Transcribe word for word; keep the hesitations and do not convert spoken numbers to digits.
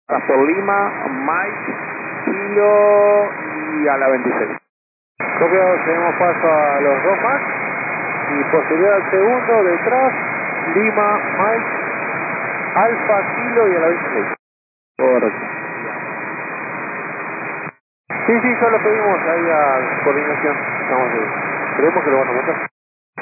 Por Lima, Mike, Kilo y a la veintiséis. Copiado, tenemos paso a los dos más. Y posterior al segundo, detrás, Lima, Mike, Alfa, Kilo y a la veintiséis. Correcto. Sí, sí, ya lo pedimos ahí a coordinación. Estamos ahí. Creemos que lo van a montar.